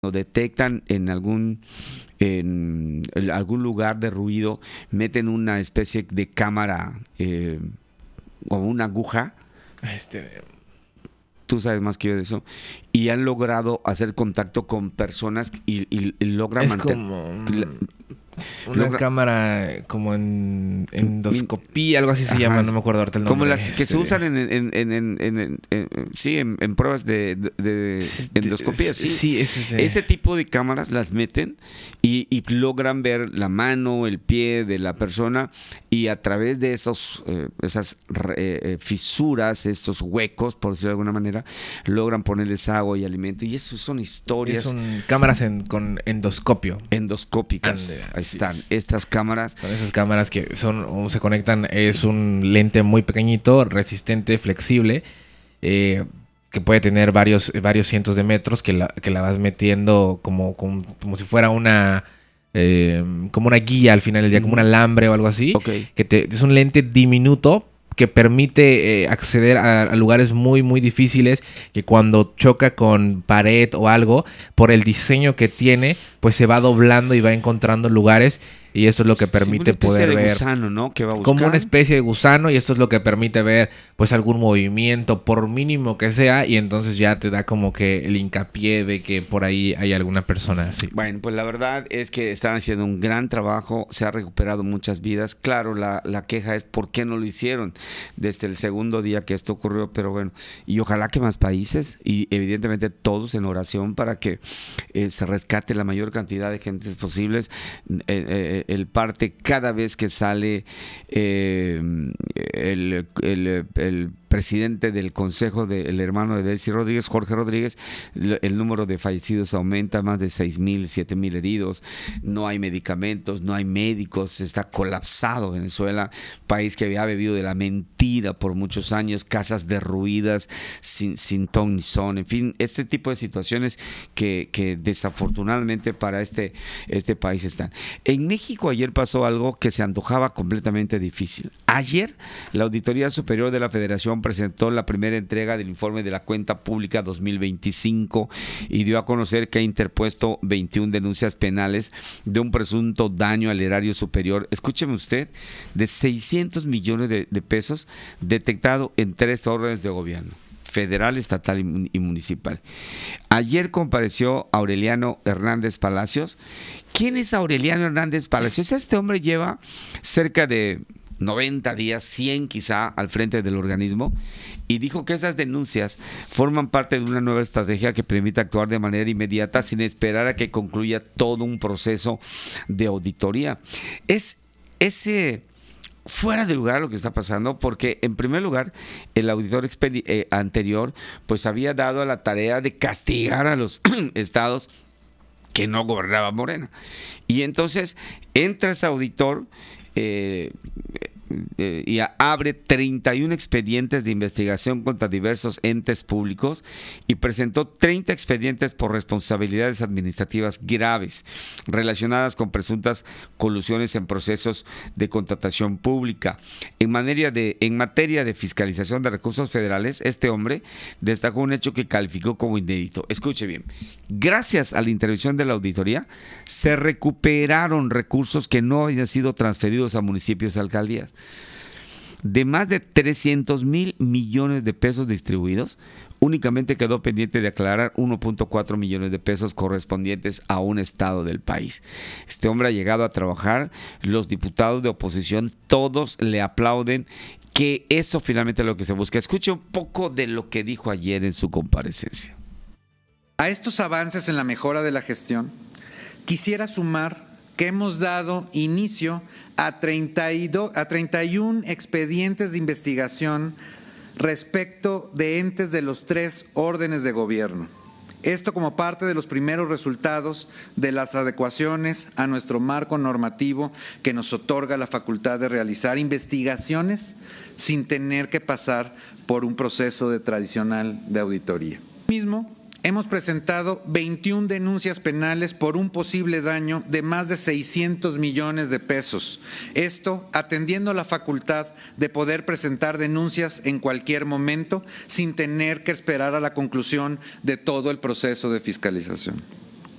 detectan en algún lugar de ruido, meten una especie de cámara como una aguja. Tú sabes más que yo de eso, y han logrado hacer contacto con personas y logran es como una cámara como en endoscopía, algo así se llama, no me acuerdo ahorita el nombre. Como las que se usan en pruebas de endoscopía, sí. Sí, ese tipo de cámaras las meten y logran ver la mano, el pie de la persona, y a través de esas fisuras, estos huecos, por decirlo de alguna manera, logran ponerles agua y alimento. Y eso son historias. Son cámaras con endoscopio. Endoscópicas. Ahí están. Estas cámaras. Son esas cámaras que se conectan. Es un lente muy pequeñito, resistente, flexible, que puede tener varios cientos de metros, que la vas metiendo como si fuera como una guía al final del día, como un alambre o algo así. Okay. Es un lente diminuto que permite acceder a lugares muy, muy difíciles, que cuando choca con pared o algo, por el diseño que tiene, pues se va doblando y va encontrando lugares. Y eso es lo que permite poder ver gusano, ¿no? Que va a buscar. Como una especie de gusano, y esto es lo que permite ver pues algún movimiento, por mínimo que sea, y entonces ya te da como que el hincapié de que por ahí hay alguna persona así. Bueno, pues la verdad es que están haciendo un gran trabajo, se ha recuperado muchas vidas. Claro, la queja es por qué no lo hicieron desde el segundo día que esto ocurrió, pero bueno, y ojalá que más países, y evidentemente todos en oración para que se rescate la mayor cantidad de gentes posibles. El parte cada vez que sale el presidente del consejo, el hermano de Delcy Rodríguez, Jorge Rodríguez, el número de fallecidos aumenta, más de 6,000, 7,000 heridos, no hay medicamentos, no hay médicos, está colapsado Venezuela, país que había vivido de la mentira por muchos años, casas derruidas, sin ton ni son, en fin, este tipo de situaciones que desafortunadamente para este país están. En México ayer pasó algo que se antojaba completamente difícil. Ayer la Auditoría Superior de la Federación presentó la primera entrega del informe de la Cuenta Pública 2025 y dio a conocer que ha interpuesto 21 denuncias penales de un presunto daño al erario superior, escúcheme usted, de 600 millones de pesos detectado en 3 órdenes de gobierno: federal, estatal y municipal. Ayer compareció Aureliano Hernández Palacios. ¿Quién es Aureliano Hernández Palacios? Este hombre lleva cerca de 90 días, 100 quizá, al frente del organismo, y dijo que esas denuncias forman parte de una nueva estrategia que permite actuar de manera inmediata sin esperar a que concluya todo un proceso de auditoría. Es fuera de lugar lo que está pasando, porque en primer lugar el auditor anterior pues había dado la tarea de castigar a los estados que no gobernaba Morena, y entonces entra este auditor y abre 31 expedientes de investigación contra diversos entes públicos y presentó 30 expedientes por responsabilidades administrativas graves relacionadas con presuntas colusiones en procesos de contratación pública. En materia de fiscalización de recursos federales, este hombre destacó un hecho que calificó como inédito. Escuche bien: gracias a la intervención de la auditoría se recuperaron recursos que no habían sido transferidos a municipios y alcaldías. De más de 300,000 millones de pesos distribuidos, únicamente quedó pendiente de aclarar 1.4 millones de pesos correspondientes a un estado del país. Este hombre ha llegado a trabajar, los diputados de oposición todos le aplauden, que eso finalmente es lo que se busca. Escuche un poco de lo que dijo ayer en su comparecencia. A estos avances en la mejora de la gestión, quisiera sumar que hemos dado inicio a 31 expedientes de investigación respecto de entes de los 3 órdenes de gobierno. Esto como parte de los primeros resultados de las adecuaciones a nuestro marco normativo que nos otorga la facultad de realizar investigaciones sin tener que pasar por un proceso tradicional de auditoría. Mismo, hemos presentado 21 denuncias penales por un posible daño de más de 600 millones de pesos. Esto atendiendo la facultad de poder presentar denuncias en cualquier momento sin tener que esperar a la conclusión de todo el proceso de fiscalización.